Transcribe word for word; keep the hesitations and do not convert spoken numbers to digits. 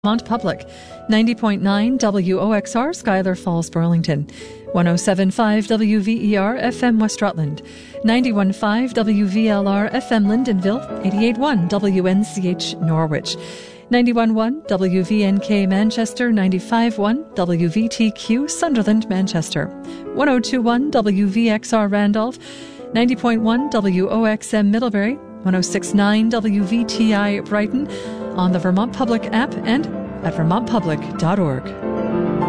Vermont Public, ninety point nine W O X R Schuyler Falls, Burlington, one oh seven point five W V E R F M West Rutland, ninety-one point five W V L R F M Lyndonville, eighty-eight point one W N C H Norwich, ninety-one point one W V N K Manchester, ninety-five point one W V T Q Sunderland, Manchester, one oh two point one W V X R Randolph, ninety point one W O X M Middlebury, one oh six point nine W V T I Brighton, on the Vermont Public app and at vermont public dot org.